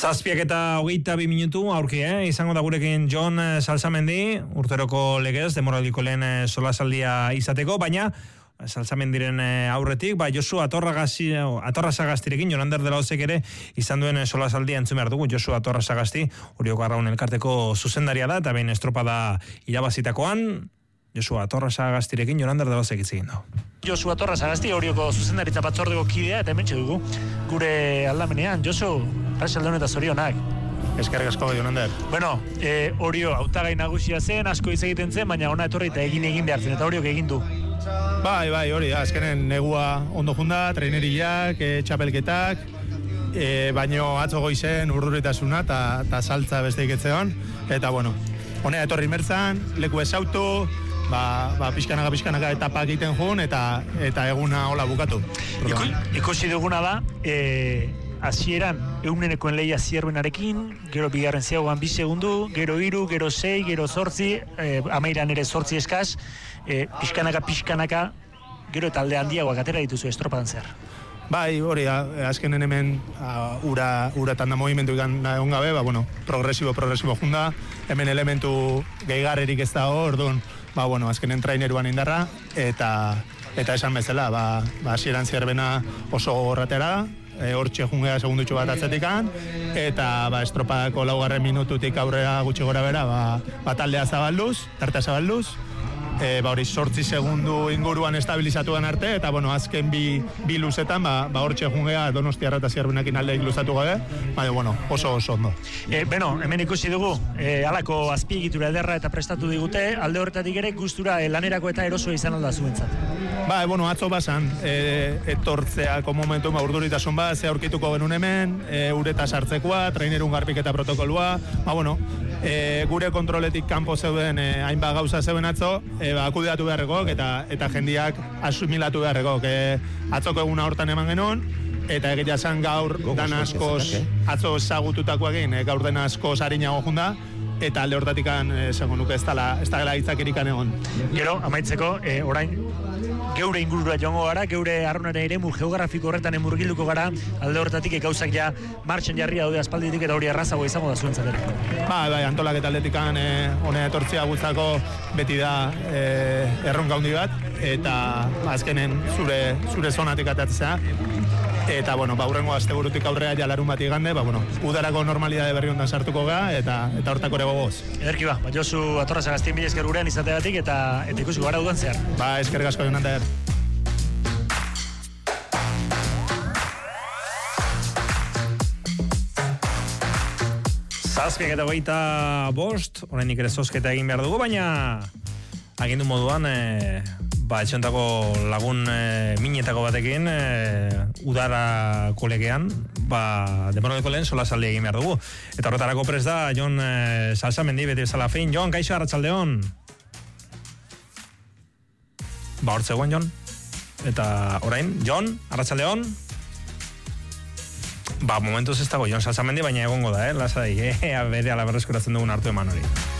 7:22 minutu aurki, izango da gurekin Jon Salsamendi, urteroko legez, demoraldiko lehen solasaldia izateko, baina Salsamendiren aurretik, Josu Atorrasagastirekin, Jonander de la Ozek ere izan duen solasaldia entzun behar dugu. Josu Atorrasagasti, Orioko Arraun elkarteko zuzendaria da, eta behin estropada irabazitakoan, Josu Atorrasagastirekin, Jonander de la Ozek itzegin du. Josu Atorrasagasti, Orioko zuzendaritza batzordeko kidea, eta hementxe dugu gure aldamenean. Josu, arratsalde on eta zorionak. Eskerrik asko, Jonander. Bueno, Orio hautagai nagusia zen, asko hitz egiten zen, baina ona etorri eta egin behar zen, eta Oriok egin du. Bai, hori, azkenen negua ondo junda, traineriak, txapelketak, baino atzo goizen urduritasuna eta saltza besteik etzeon, eta bueno, honea etorri mertzan, leku esautu, pixkanaka etapak egiten jun, eta eguna hola bukatu. Ikusi duguna da, hasieran eunenekoen lehia zierbenarekin, gero bigarren ziagoan 2 segundu, gero 3, gero 6, gero 8, amairan ere 8 eskaz, pixkanaka, gero eta alde handiagoak atera dituzu estropadan zer. Bai, hori, azkenen hemen ura tanda movimentu egon gabe, progresibo junda, hemen elementu gehigarrerik ez da hor, orduan, azkenen traineruan indarra, eta esan bezala, hasieran zierbena oso gogorratera, hortxe jungea segundutxo bat atzetikan, eta estropadako 4. minututik aurrera gutxi gora bera, taldea zabalduz, tartea zabalduz, hori 8 segundu inguruan estabilizatuan arte, eta azken bi luzetan, hortxe jungea Donostiarra eta Zierbenakin aldeik luzatu gabe, oso ondo. Hemen ikusi dugu, halako azpiegitura ederra eta prestatu digute, alde horretatik ere gustura lanerako eta erosoa izan alda zuentzat. Atzo basan, etortzeako momentu urduritasun ze aurkituko genuen hemen, ureta sartzekoa, trainerun garbik eta protokolua, gure kontroletik kanpo zeuden hainbat gauza zeuden atzo, akudeatu beharrekok eta jendiak asumilatu beharrekok. Atzoko eguna hortan eman genuen, eta egitea zen gaur dan askoz, atzo ezagututakoekin, gaur den askoz harinago junda, eta alde hortatikan, segun nuke, ez dela hitzakerikan egon. Gero, amaitzeko, orain, geure ingurura joango gara, geure arronaren eremu geografiko horretan emurgilduko gara, alde horretatik gauzak ja martxan jarria daude aspalditik eta hori errazago izango da zuen zatera. Antolak eta atletikan honea etortzia gutzako beti da erronka handi bat, eta azkenen zure zonatik atatzea, eta hurrengo asteburutik aurrea ja larun bat igande, udarako normalidade berri ondan sartuko ga, eta hortako ere gogoz. Ederki Josu Atorrasagasti mila esker gurean izateagatik eta ikusiko gara udan zehar. Eskerrik asko Jonander. Zazpiak eta 25, oraindik ere zozketa egin behar dugu, baina agindu moduan etxontako lagun minetako batekin udara kolegean demoraldiko lehen solasaldi egin behar dugu. Eta horretarako prest da Jon Salsamendi beti bezala fein. Jon, kaixo, arratsaldeon. Hortzegoen, Jon. Eta orain, Jon, arratsaldeon. Momentuz ez dago Jon Salsamendi, baina egongo da, lasai, bere ala berreskuratzen dugun hartu eman hori.